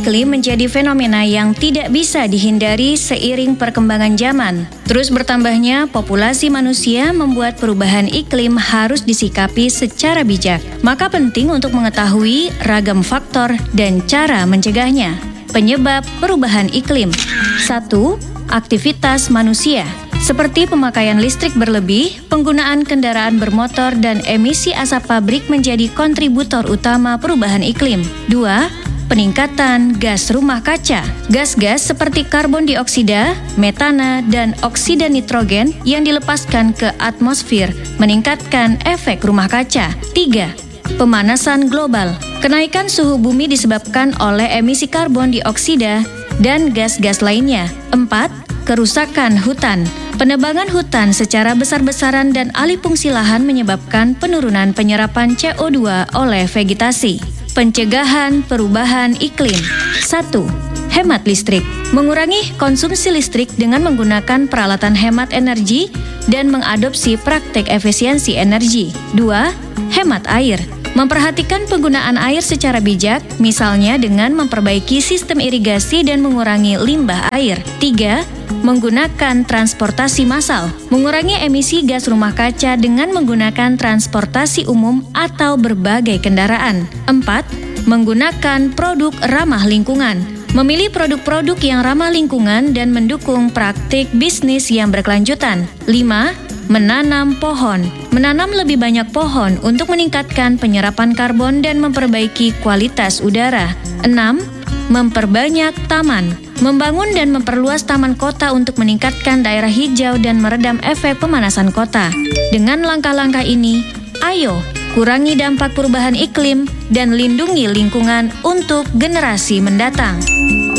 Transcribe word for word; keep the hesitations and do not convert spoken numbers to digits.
iklim menjadi fenomena yang tidak bisa dihindari seiring perkembangan zaman. Terus bertambahnya populasi manusia membuat perubahan iklim harus disikapi secara bijak. Maka penting untuk mengetahui ragam faktor dan cara mencegahnya. Penyebab perubahan iklim. satu. Aktivitas manusia. Seperti pemakaian listrik berlebih, penggunaan kendaraan bermotor, dan emisi asap pabrik menjadi kontributor utama perubahan iklim. Dua. Peningkatan gas rumah kaca. Gas-gas seperti karbon dioksida, metana, dan oksida nitrogen yang dilepaskan ke atmosfer meningkatkan efek rumah kaca. Tiga. Pemanasan global. Kenaikan suhu bumi disebabkan oleh emisi karbon dioksida dan gas-gas lainnya. Empat. Kerusakan hutan. Penebangan hutan secara besar-besaran dan alih fungsi lahan menyebabkan penurunan penyerapan C O dua oleh vegetasi. Pencegahan perubahan iklim. Satu. Hemat listrik. Mengurangi konsumsi listrik dengan menggunakan peralatan hemat energi dan mengadopsi praktek efisiensi energi. Dua. Hemat air. Memperhatikan penggunaan air secara bijak, misalnya dengan memperbaiki sistem irigasi dan mengurangi limbah air. Tiga. Menggunakan transportasi massal. Mengurangi emisi gas rumah kaca dengan menggunakan transportasi umum atau berbagai kendaraan. Empat. Menggunakan produk ramah lingkungan. Memilih produk-produk yang ramah lingkungan dan mendukung praktik bisnis yang berkelanjutan. Lima. Menanam pohon. Menanam lebih banyak pohon untuk meningkatkan penyerapan karbon dan memperbaiki kualitas udara. Enam. Memperbanyak taman. Membangun dan memperluas taman kota untuk meningkatkan daerah hijau dan meredam efek pemanasan kota. Dengan langkah-langkah ini, ayo kurangi dampak perubahan iklim dan lindungi lingkungan untuk generasi mendatang.